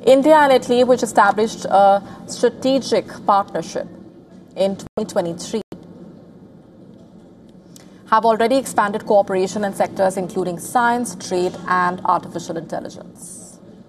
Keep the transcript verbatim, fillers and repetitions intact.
India and Italy, which established a strategic partnership in twenty twenty-three, have already expanded cooperation in sectors including science, trade, and artificial intelligence.